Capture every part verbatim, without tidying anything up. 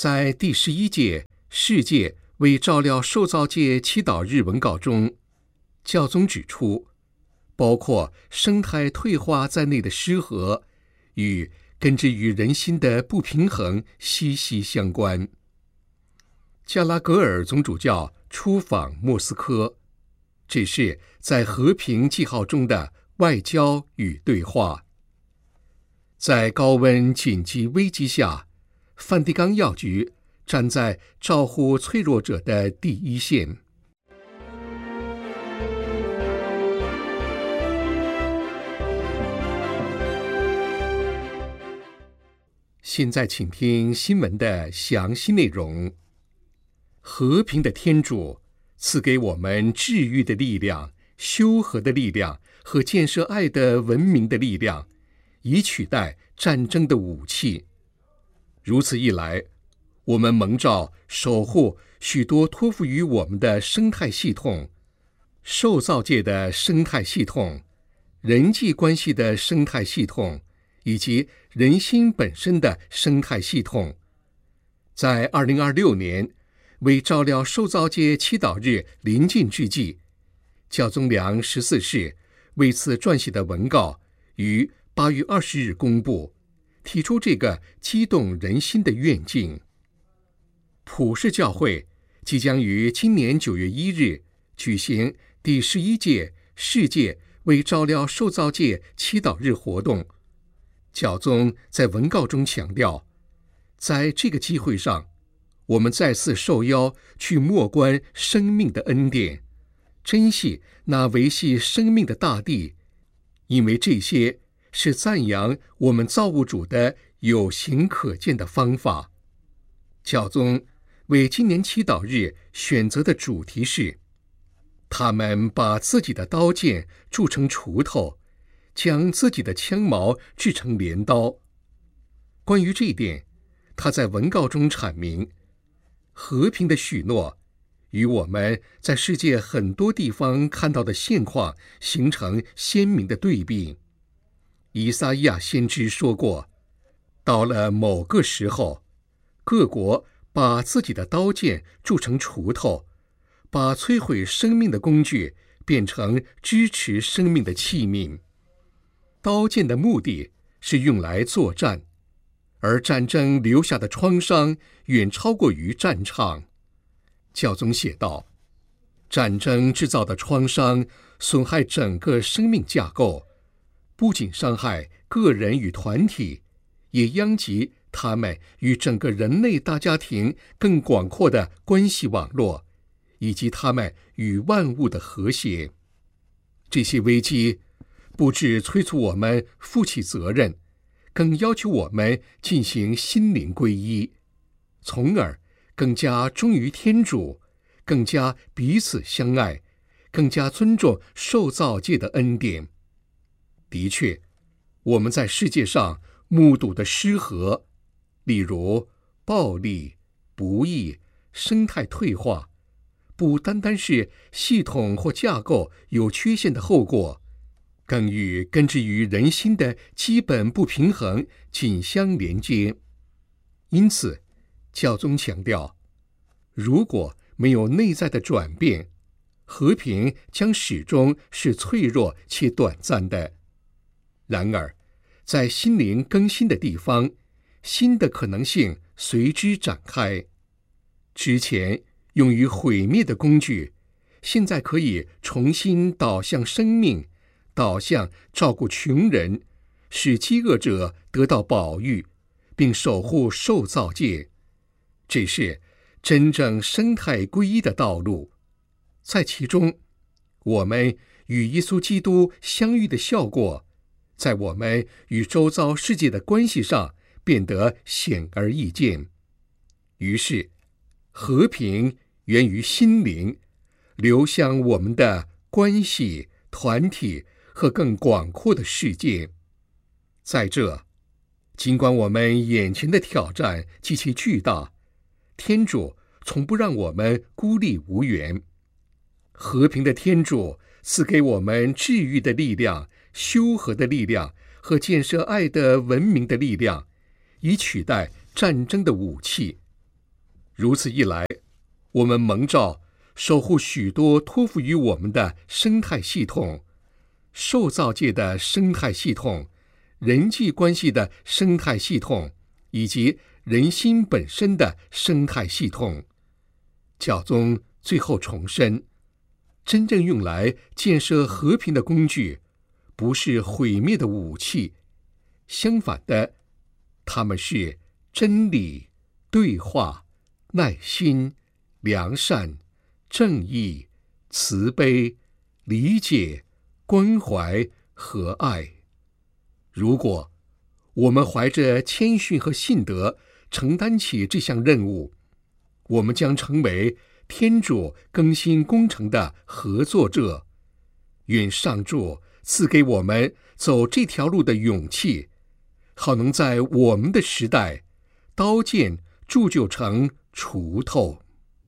在第十一届世界为照料受造界祈祷日文稿中，教宗指出，包括生态退化在内的失和与根植于人心的不平衡息息相关。加拉格尔总主教出访莫斯科，这是在和平记号中的外交与对话。在高温紧急危机下，梵蒂冈药局站在照护脆弱者的第一线。现在请听新闻的详细内容。和平的天主赐给我们治愈的力量、修和的力量和建设爱的文明的力量，以取代战争的武器。如此一来，我们蒙召守护许多托付于我们的生态系统，受造界的生态系统、人际关系的生态系统，以及人心本身的生态系统。在二零二六年为照料受造界祈祷日临近之际，教宗良十四世为此撰写的文告于八月二十日公布，提出这个激动人心的愿景。普世教会即将于今年九月一日举行第十一届世界为照料受造界祈祷日活动。教宗在文告中强调，在这个机会上，我们再次受邀去默观生命的恩典，珍惜那维系生命的大地，因为这些是赞扬我们造物主的有形可见的方法。教宗为今年祈祷日选择的主题是，他们把自己的刀剑铸成锄头，将自己的枪矛制成镰刀。关于这一点，他在文告中阐明，和平的许诺与我们在世界很多地方看到的现况形成鲜明的对比。以赛亚先知说过，到了某个时候，各国把自己的刀剑铸成锄头，把摧毁生命的工具变成支持生命的器皿。刀剑的目的是用来作战，而战争留下的创伤远超过于战场。教宗写道，战争制造的创伤损害整个生命架构，不仅伤害个人与团体，也殃及他们与整个人类大家庭更广阔的关系网络，以及他们与万物的和谐。这些危机不只催促我们负起责任，更要求我们进行心灵皈依，从而更加忠于天主，更加彼此相爱，更加尊重受造界的恩典。的确，我们在世界上目睹的失和，例如暴力、不义、生态退化，不单单是系统或架构有缺陷的后果，更与根植于人心的基本不平衡紧相连接。因此，教宗强调，如果没有内在的转变，和平将始终是脆弱且短暂的。然而，在心灵更新的地方，新的可能性随之展开。之前用于毁灭的工具，现在可以重新导向生命，导向照顾穷人，使饥饿者得到保育，并守护受造界。这是真正生态归一的道路。在其中，我们与耶稣基督相遇的效果，在我们与周遭世界的关系上变得显而易见。于是，和平源于心灵，流向我们的关系、团体和更广阔的世界。在这，尽管我们眼前的挑战极其巨大，天主从不让我们孤立无援。和平的天主赐给我们治愈的力量、修和的力量和建设爱的文明的力量，以取代战争的武器。 如此一来，我们蒙召守护许多托付于我们的生态系统，受造界的生态系统，人际关系的生态系统，以及人心本身的生态系统。教宗最后重申，真正用来建设和平的工具，不是毁灭的武器，相反的，它们是真理、对话、耐心、良善、正义、慈悲、理解、关怀和爱。如果我们怀着谦逊和信德承担起这项任务，我们将成为天主更新工程的合作者。愿上主赐给我们走这条路的勇气，好能在我们的时代，刀剑铸就成锄头。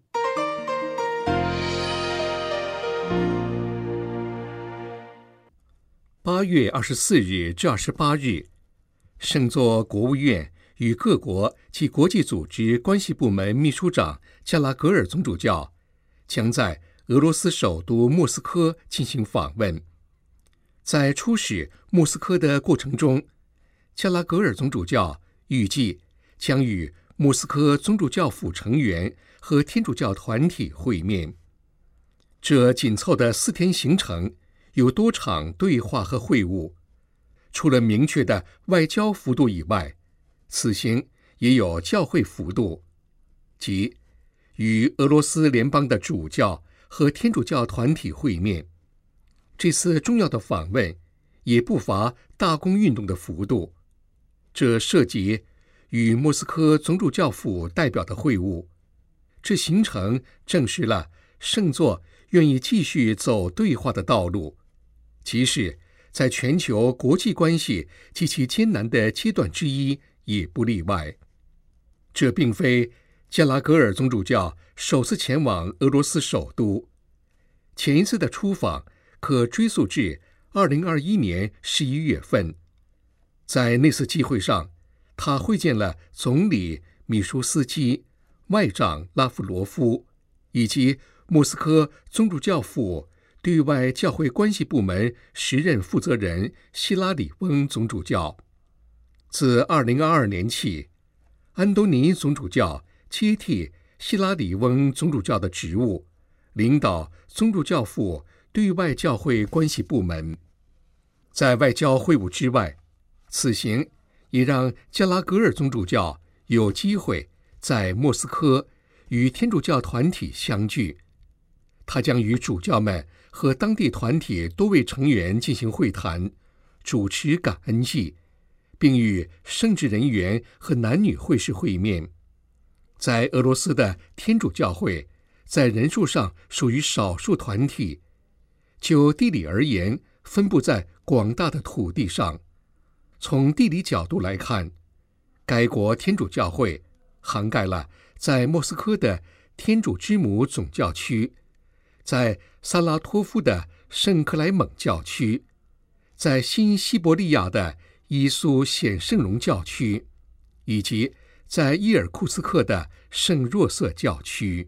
八月二十四日至二十八日，圣座国务院与各国及国际组织关系部门秘书长加拉格尔总主教将在俄罗斯首都莫斯科进行访问。在出使莫斯科的过程中，加拉格尔总主教预计将与莫斯科总主教府成员和天主教团体会面。这紧凑的四天行程有多场对话和会晤，除了明确的外交幅度以外，此行也有教会幅度，即与俄罗斯联邦的主教和天主教团体会面。这次重要的访问也不乏大公运动的幅度，这涉及与莫斯科总主教府代表的会晤。这行程证实了圣座愿意继续走对话的道路，即使在全球国际关系极其艰难的阶段之一也不例外。这并非加拉格尔总主教首次前往俄罗斯首都，前一次的出访可追溯至二零二一年十一月份。在那次机会上，他会见了总理米舒斯基、外长拉夫罗夫以及莫斯科总主教府对外教会关系部门时任负责人希拉里翁总主教。自二零二二年起，安东尼总主教接替希拉里翁总主教的职务，领导总主教府对外教会关系部门。在外交会晤之外，此行也让加拉格尔总主教有机会在莫斯科与天主教团体相聚。他将与主教们和当地团体多位成员进行会谈，主持感恩祭，并与圣职人员和男女会士会面。在俄罗斯的天主教会，在人数上属于少数团体，就地理而言，分布在广大的土地上。从地理角度来看，该国天主教会涵盖了在莫斯科的天主之母总教区，在萨拉托夫的圣克莱蒙教区，在新西伯利亚的伊苏显圣容教区，以及在伊尔库斯克的圣若瑟教区。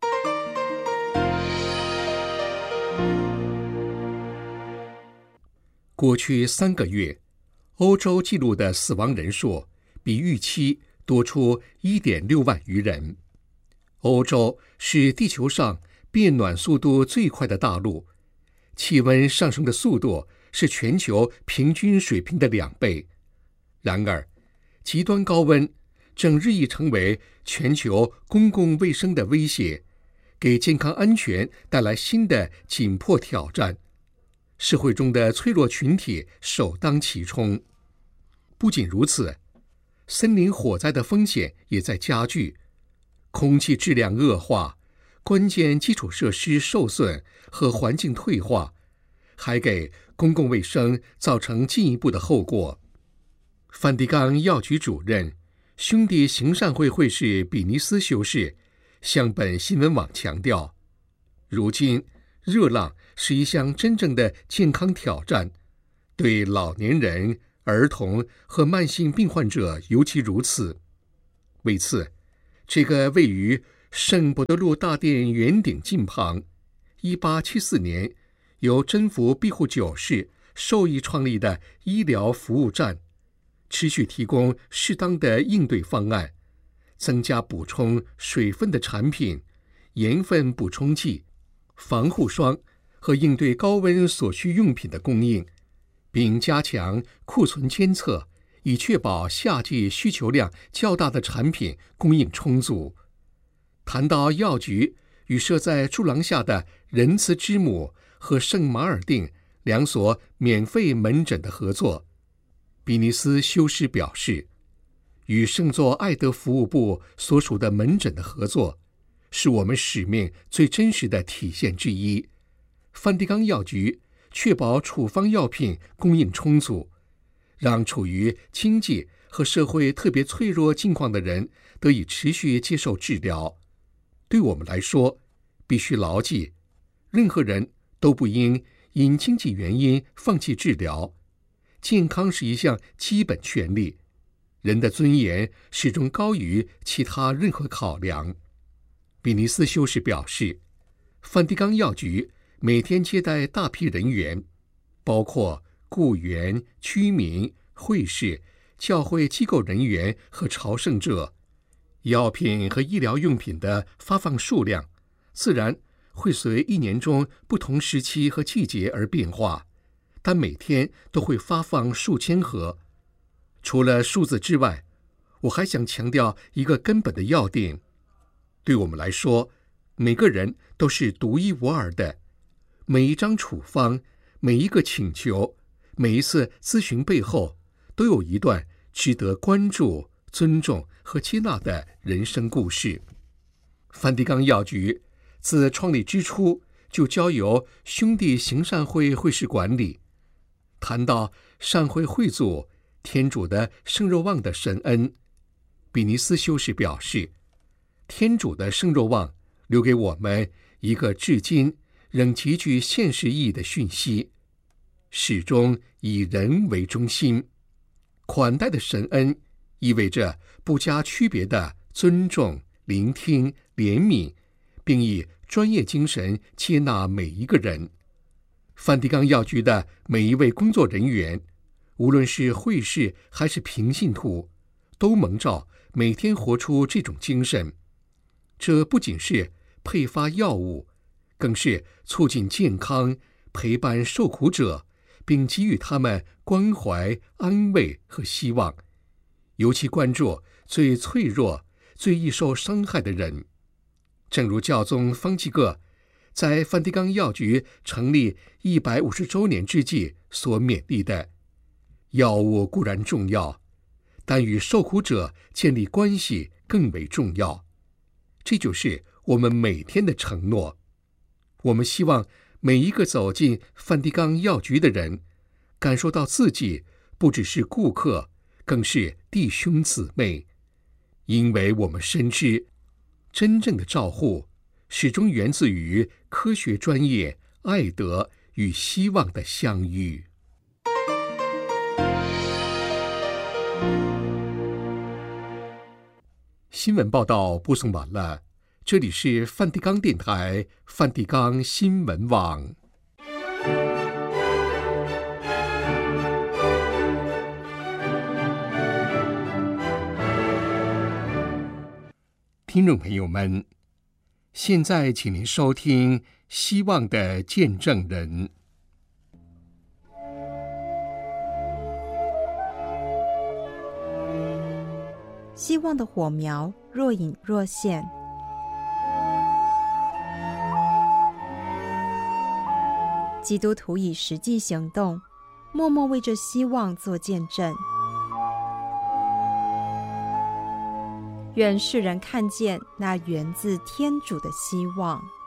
过去三个月，欧洲记录的死亡人数比预期多出 一点六万余人。欧洲是地球上变暖速度最快的大陆，气温上升的速度是全球平均水平的两倍。然而，极端高温正日益成为全球公共卫生的威胁，给健康安全带来新的紧迫挑战。社会中的脆弱群体首当其冲。不仅如此，森林火灾的风险也在加剧，空气质量恶化，关键基础设施受损和环境退化，还给公共卫生造成进一步的后果。梵蒂冈药局主任、兄弟行善会会士比尼斯修士向本新闻网强调，如今热浪是一项真正的健康挑战，对老年人、儿童和慢性病患者尤其如此。为此， 这个位于圣伯多禄大殿圆顶近旁，一八七四年由真福庇护九世授意创立的医疗服务站，持续提供适当的应对方案，增加补充水分的产品、盐分补充剂、防护霜和应对高温所需用品的供应，并加强库存监测，以确保夏季需求量较大的产品供应充足。谈到药局与设在柱廊下的仁慈之母和圣马尔定两所免费门诊的合作，比尼斯修士表示，与圣座爱德服务部所属的门诊的合作是我们使命最真实的体现之一。梵蒂冈药局确保处方药品供应充足，让处于经济和社会特别脆弱境况的人得以持续接受治疗。对我们来说，必须牢记，任何人都不应因经济原因放弃治疗。健康是一项基本权利，人的尊严始终高于其他任何考量。比尼斯修士表示，梵蒂冈药局每天接待大批人员，包括雇员、居民、会士、教会机构人员和朝圣者。药品和医疗用品的发放数量自然会随一年中不同时期和季节而变化，但每天都会发放数千盒。除了数字之外，我还想强调一个根本的要点：对我们来说，每个人都是独一无二的。每一张处方、每一个请求、每一次咨询背后，都有一段值得关注、尊重和接纳的人生故事。梵蒂冈药局自创立之初就交由兄弟行善会会士管理。谈到善会会祖天主的圣若望的神恩，比尼斯修士表示，天主的圣若望留给我们一个至今仍极具现实意义的讯息：始终以人为中心。款待的神恩意味着不加区别的尊重、聆听、怜悯，并以专业精神接纳每一个人。梵蒂冈药局的每一位工作人员，无论是会士还是平信徒，都蒙召每天活出这种精神。这不仅是配发药物，更是促进健康、陪伴受苦者，并给予他们关怀、安慰和希望，尤其关注最脆弱、最易受伤害的人。正如教宗方济各在梵蒂冈药局成立一百五十周年之际所勉励的，药物固然重要，但与受苦者建立关系更为重要。这就是我们每天的承诺。我们希望每一个走进梵蒂冈药局的人，感受到自己不只是顾客，更是弟兄姊妹，因为我们深知，真正的照护始终源自于科学专业、爱德与希望的相遇。新闻报道播送完了，这里是梵蒂冈电台梵蒂冈新闻网。听众朋友们，现在请您收听《希望的见证人》。 希望的火苗若隐若现，基督徒以实际行动，默默为这希望做见证。愿世人看见那源自天主的希望。